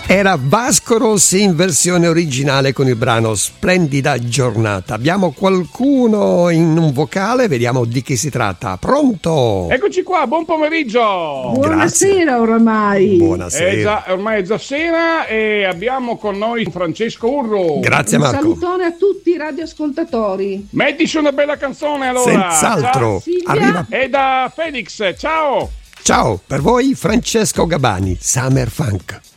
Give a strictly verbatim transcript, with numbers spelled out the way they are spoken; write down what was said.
Era Vasco Rossi in versione originale con il brano Splendida giornata. Abbiamo qualcuno in un vocale, vediamo di chi si tratta. Pronto? Eccoci qua, buon pomeriggio. Buonasera oramai. Buonasera. Eh già, ormai è già sera e abbiamo con noi Francesco Urro. Grazie Un Marco. salutone a tutti i radioascoltatori. Mettici una bella canzone allora. Senz'altro. Ciao. Arriva. E da Felix, ciao. Ciao, per voi Francesco Gabani, Summer Funk.